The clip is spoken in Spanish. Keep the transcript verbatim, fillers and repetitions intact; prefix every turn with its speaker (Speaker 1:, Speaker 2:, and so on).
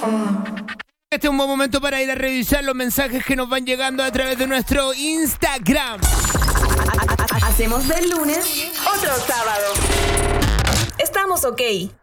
Speaker 1: Este es un buen momento para ir a revisar los mensajes que nos van llegando a través de nuestro Instagram.
Speaker 2: Hacemos del lunes otro sábado. Estamos ok.